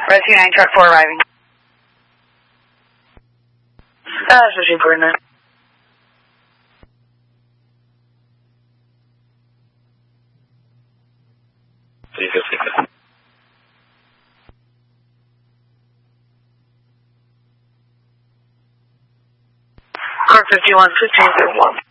Rescue 9, truck 4 arriving. Switching coordinate. Car 51, 15, 1.